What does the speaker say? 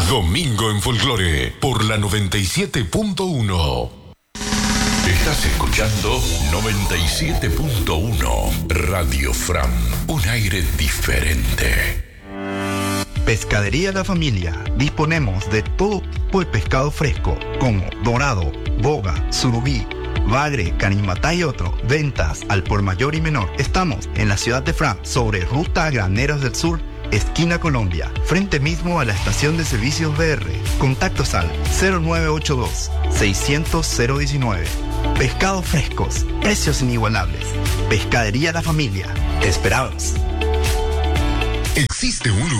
Domingo en Folclore por la 97.1. Estás escuchando 97.1 Radio Fram, un aire diferente. Pescadería La Familia. Disponemos de todo tipo de pescado fresco, como dorado, boga, surubí, bagre, canimatá y otro. Ventas al por mayor y menor. Estamos en la ciudad de Fram, sobre Ruta a Graneros del Sur, esquina Colombia, frente mismo a la estación de servicios BR. Contactos al 0982-600-019. Pescados frescos, precios inigualables. Pescadería La Familia. Te esperamos. Existe un